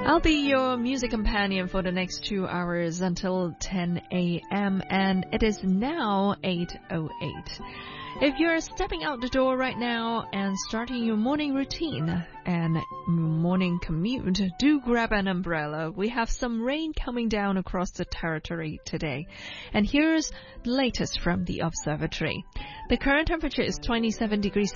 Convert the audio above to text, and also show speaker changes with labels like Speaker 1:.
Speaker 1: I'll be your music companion for the next 2 hours until 10 a.m. and it is now 8:08. If you're stepping out the door right now and starting your morning routine and morning commute, do grab an umbrella. We have some rain coming down across the territory today. And here's the latest from the observatory. The current temperature is 27 degrees